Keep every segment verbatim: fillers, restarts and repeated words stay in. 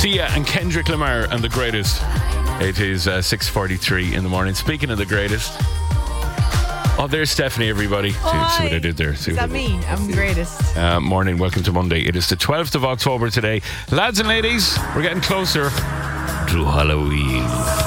Sia and Kendrick Lamar and The Greatest. It is uh, six forty-three in the morning. Speaking of The Greatest, oh, there's Stephanie, everybody. See, see what I did there. See Is that me? I'm the greatest. Uh, morning, welcome to Monday. It is the twelfth of October today. Lads and ladies, we're getting closer to Halloween.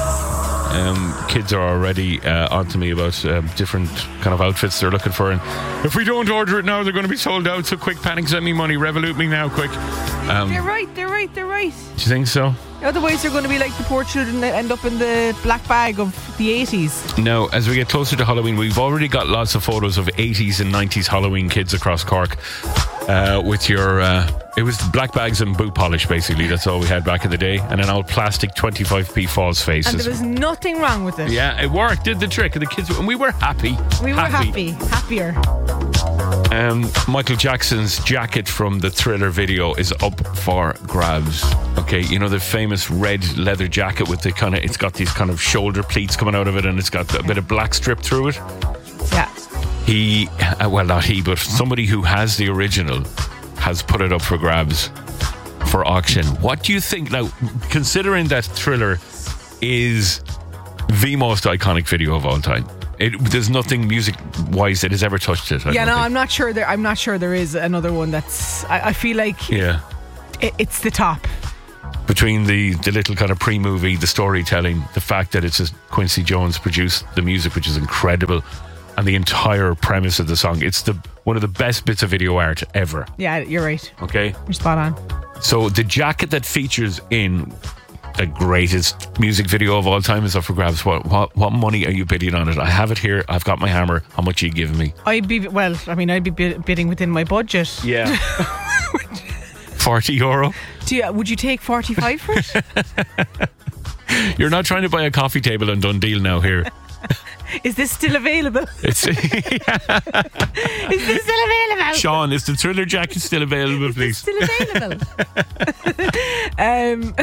Um, kids are already uh, on to me about uh, different kind of outfits they're looking for, and if we don't order it now, they're going to be sold out. So quick, panic, send me money, Revolut me now, quick. Um, they're right, they're right, they're right. Do you think so? Otherwise, they're going to be like the poor children that end up in the black bag of the eighties. Now, as we get closer to Halloween, we've already got lots of photos of eighties and nineties Halloween kids across Cork. Uh, with your, uh, it was black bags and boot polish, basically. That's all we had back in the day. And an old plastic twenty-five p false faces. And there was nothing wrong with it. Yeah, it worked, did the trick. And the kids, and we were happy. We were happy, happy happier. Um, Michael Jackson's jacket from the Thriller video is up for grabs. Okay, you know the famous red leather jacket with the kind of, it's got these kind of shoulder pleats coming out of it, and it's got a bit of black strip through it. Yeah. He, uh, well, not he, but somebody who has the original has put it up for grabs for auction. What do you think now, considering that Thriller is the most iconic video of all time? It, there's nothing music-wise that has ever touched it. I yeah, no, think. I'm not sure. There, I'm not sure there is another one that's. I, I feel like. Yeah. It, it's the top. Between the, the little kind of pre-movie, the storytelling, the fact that it's just Quincy Jones produced the music, which is incredible, and the entire premise of the song, it's the one of the best bits of video art ever. Yeah, you're right. Okay, you're spot on. So the jacket that features in the greatest music video of all time is up for grabs. What what what money are you bidding on it? I have it here. I've got my hammer. How much are you giving me? I'd be well. I mean, I'd be bidding within my budget. Yeah. Forty euro. Do you, would you take forty-five for it? You're not trying to buy a coffee table in Dundee now here. Is this still available? It's, Is this still available? Sean, is the Thriller jacket still available, is please? Still available. um,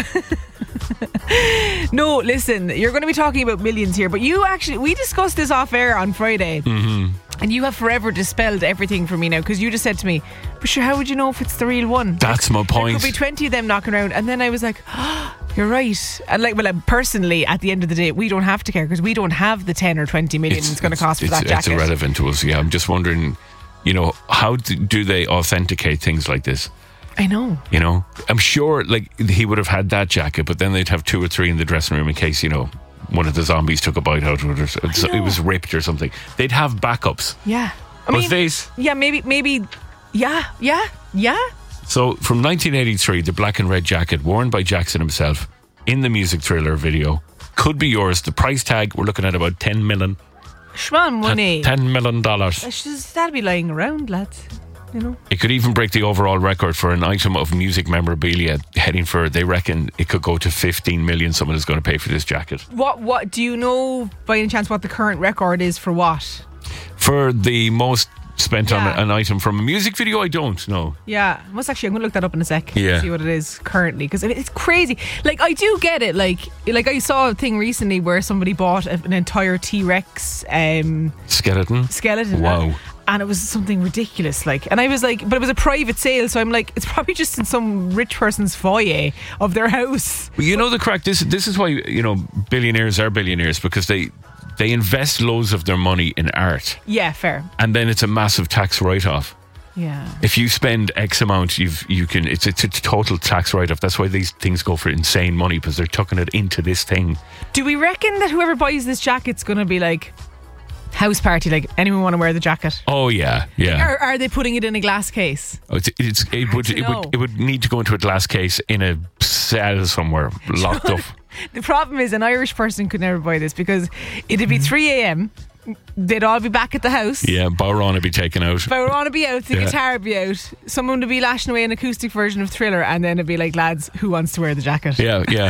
no, listen, you're going to be talking about millions here, but you actually, we discussed this off air on Friday. Mm-hmm. And you have forever dispelled everything for me now, because you just said to me, but sure, how would you know if it's the real one? That's like, my point. There could be twenty of them knocking around. And then I was like, oh, you're right. And like, well, personally, at the end of the day, we don't have to care, because we don't have the ten or twenty million it's, it's going to cost it's, for that it's jacket. It's irrelevant to us. Yeah, I'm just wondering, you know, how do, do they authenticate things like this? I know. You know, I'm sure like he would have had that jacket, but then they'd have two or three in the dressing room in case, you know, one of the zombies took a bite out of it, or so it was ripped or something. They'd have backups. Yeah. I but mean, these, yeah, maybe, maybe, yeah, yeah, yeah. So from nineteen eighty-three, the black and red jacket worn by Jackson himself in the music Thriller video could be yours. The price tag, we're looking at about ten million. Shman money. ten million dollars. That'll be lying around, lads. You know. It could even break the overall record for an item of music memorabilia, heading for, they reckon it could go to fifteen million. Someone is going to pay for this jacket. What, what, do you know by any chance what the current record is for what? For the most spent yeah. on an item from a music video, I don't know. Yeah, must actually, I'm going to look that up in a sec. Yeah. See what it is currently, because it's crazy. Like, I do get it. Like, like I saw a thing recently where somebody bought an entire T-Rex um, skeleton. Skeleton. Wow. And it was something ridiculous, like, and I was like, but it was a private sale, so I'm like, it's probably just in some rich person's foyer of their house. Well, you know the crack. This this is why, you know, billionaires are billionaires, because they they invest loads of their money in art. Yeah, fair. And then it's a massive tax write-off. Yeah. If you spend X amount, you've you can it's it's a total tax write-off. That's why these things go for insane money, because they're tucking it into this thing. Do we reckon that whoever buys this jacket's going to be like, house party, like, anyone want to wear the jacket? Oh yeah, yeah. Or are they putting it in a glass case? Oh, it's, it's it would it would it would need to go into a glass case in a cell somewhere, locked up. The problem is, an Irish person could never buy this, because it'd be three a.m. They'd all be back at the house. Yeah, Bowron would be taken out. Bowron would be out, the yeah. guitar would be out. Someone would be lashing away an acoustic version of Thriller, and then it'd be like, lads, who wants to wear the jacket? Yeah, yeah.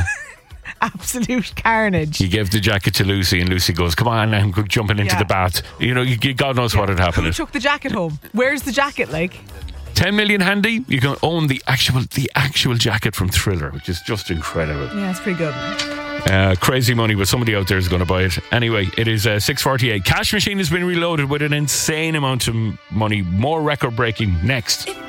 Absolute carnage. He gave the jacket to Lucy, and Lucy goes, come on, I'm jumping into yeah. the bath. You know, you, God knows yeah. what had happened. Who took the jacket home? Where's the jacket, like? ten million handy, you can own the actual the actual jacket from Thriller, which is just incredible. Yeah, it's pretty good. Uh, crazy money, but somebody out there is going to buy it. Anyway, it is uh, six forty-eight. Cash Machine has been reloaded with an insane amount of money. More record breaking next.